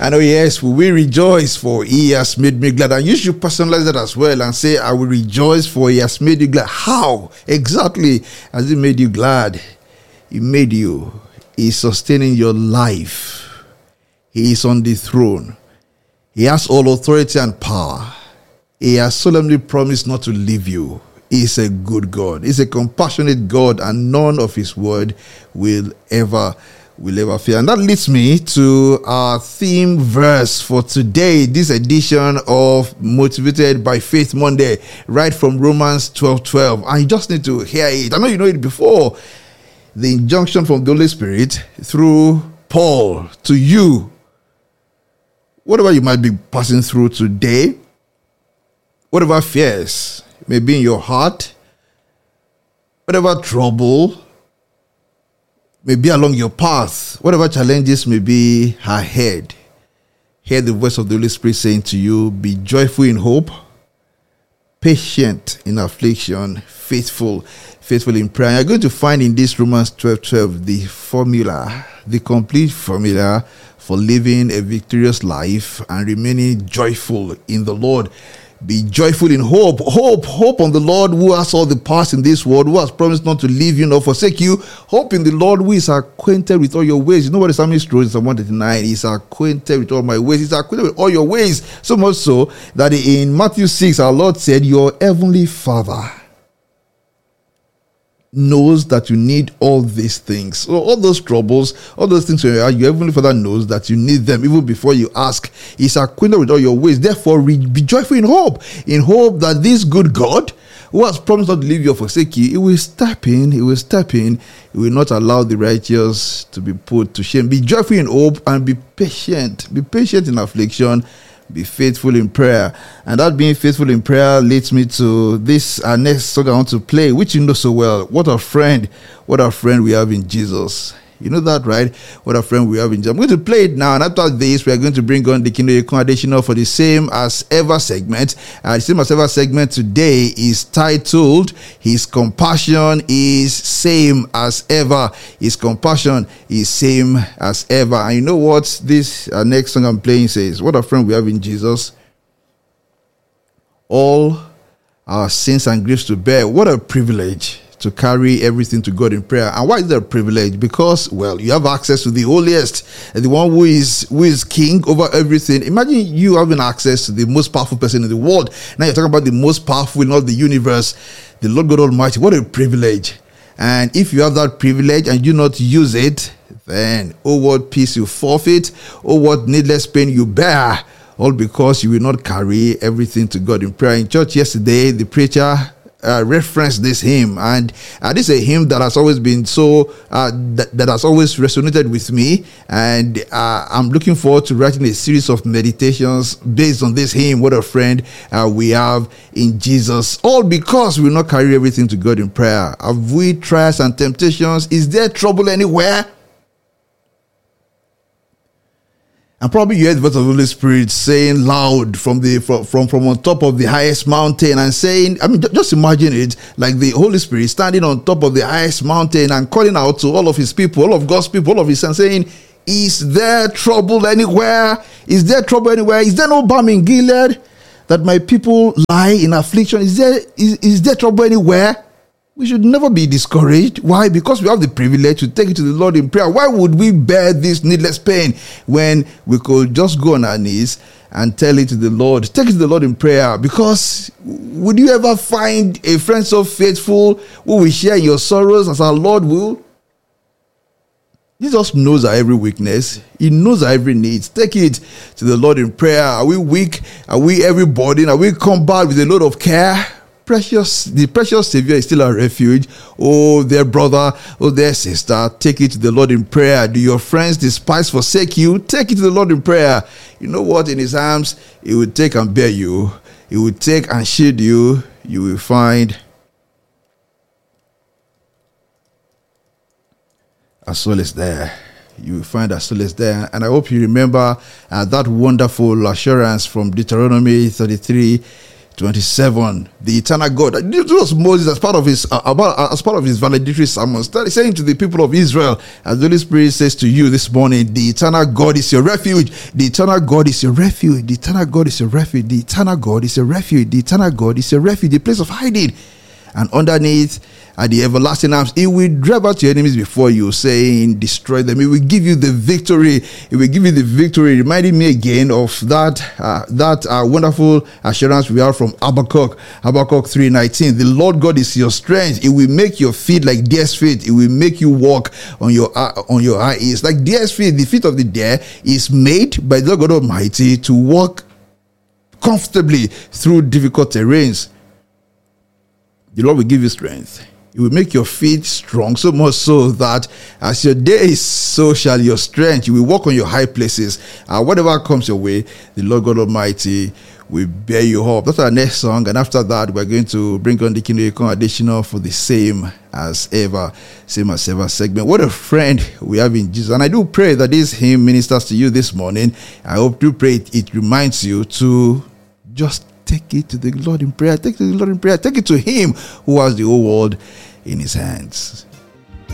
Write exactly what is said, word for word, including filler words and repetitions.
And oh yes, we will rejoice, for he has made me glad. And you should personalize that as well and say, I will rejoice, for he has made you glad. How exactly has he made you glad? He made you. He is sustaining your life. He is on the throne. He has all authority and power. He has solemnly promised not to leave you. He is a good God. He is a compassionate God, and none of his word will ever will ever fail. And that leads me to our theme verse for today, this edition of Motivated by Faith Monday, right from Romans twelve twelve. And you just need to hear it. I know you know it before. The injunction from the Holy Spirit through Paul to you. Whatever you might be passing through today, whatever fears may be in your heart, whatever trouble may be along your path, whatever challenges may be ahead, hear the voice of the Holy Spirit saying to you, be joyful in hope, patient in affliction, faithful, faithful in prayer. You're going to find in this Romans twelve twelve the formula, the complete formula for living a victorious life and remaining joyful in the Lord. Be joyful in hope. Hope, hope on the Lord who has all the powers in this world, who has promised not to leave you nor forsake you. Hope in the Lord who is acquainted with all your ways. You know what the psalmist wrote in Psalm one thirty-nine? He's acquainted with all my ways. He's acquainted with all your ways. So much so that in Matthew six, our Lord said, your heavenly Father knows that you need all these things. So all those troubles, all those things where you are, your heavenly Father knows that you need them even before you ask. He's acquainted with all your ways. Therefore, re- be joyful in hope. In hope that this good God, who has promised not to leave you or forsake you, he will step in, he will step in, he will not allow the righteous to be put to shame. Be joyful in hope and be patient. Be patient in affliction. Be faithful in prayer. And that being faithful in prayer leads me to this our next song I want to play, which you know so well. What a friend, what a friend we have in Jesus. You know that, right? What a friend we have in Jesus. I'm going to play it now, and after this, we are going to bring on the Kingdom Additional for the same as ever segment. Uh, the same as ever segment today is titled, His Compassion is Same as Ever. His compassion is same as ever. And you know what this uh, next song I'm playing says? What a friend we have in Jesus. All our sins and griefs to bear. What a privilege to carry everything to God in prayer. And why is that a privilege? Because, well, you have access to the holiest, the one who is who is king over everything. Imagine you having access to the most powerful person in the world. Now you're talking about the most powerful in all the universe, the Lord God Almighty. What a privilege. And if you have that privilege and you not use it, then oh, what peace you forfeit, oh, what needless pain you bear, all because you will not carry everything to God in prayer. In church yesterday, the preacher Uh, reference this hymn, and uh, this is a hymn that has always been so uh, that, that has always resonated with me, and uh, I'm looking forward to writing a series of meditations based on this hymn. What a friend uh, we have in Jesus, all because we will not carry everything to God in prayer. Have we trials and temptations? Is there trouble anywhere? And probably you heard the voice of the Holy Spirit saying loud from the from, from, from on top of the highest mountain and saying, I mean, just imagine it like the Holy Spirit standing on top of the highest mountain and calling out to all of his people, all of God's people, all of his sons, saying, is there trouble anywhere? Is there trouble anywhere? Is there no balm in Gilead that my people lie in affliction? Is there is, is there trouble anywhere? We should never be discouraged. Why? Because we have the privilege to take it to the Lord in prayer. Why would we bear this needless pain when we could just go on our knees and tell it to the Lord? Take it to the Lord in prayer. Because would you ever find a friend so faithful who will share your sorrows as our Lord will? Jesus knows our every weakness. He knows our every need. Take it to the Lord in prayer. Are we weak? Are we every burden? Are we combat with a load of care? Precious, the precious Savior is still our refuge. Oh, dear brother, oh, dear sister, take it to the Lord in prayer. Do your friends despise, forsake you? Take it to the Lord in prayer. You know what? In his arms, he will take and bear you. He will take and shield you. You will find a solace there. You will find a solace there. And I hope you remember uh, that wonderful assurance from Deuteronomy thirty-three twenty-seven. The eternal God. This was Moses as part of his uh, about as part of his valedictory sermon, saying to the people of Israel, as the Holy Spirit says to you this morning, the eternal God is your refuge. The eternal God is your refuge. The eternal God is your refuge. The eternal God is your refuge. The eternal God is your refuge. The place of hiding. And underneath are the everlasting arms. It will drive out your enemies before you, saying, destroy them. It will give you the victory. It will give you the victory. Reminding me again of that uh, that uh, wonderful assurance we have from Habakkuk. Habakkuk three nineteen. The Lord God is your strength. It will make your feet like deer's feet. It will make you walk on your uh, on your high ears. Like deer's feet, the feet of the deer is made by the God Almighty to walk comfortably through difficult terrains. The Lord will give you strength. It will make your feet strong, so much so that as your days, so shall your strength. You will walk on your high places. Uh, whatever comes your way, the Lord God Almighty will bear you up. That's our next song. And after that, we're going to bring on the Kingdom additional for the same as ever, same as ever segment. What a friend we have in Jesus. And I do pray that this hymn ministers to you this morning. I hope you pray it, it reminds you to just take it to the Lord in prayer. Take it to the Lord in prayer. Take it to Him who has the whole world in His hands.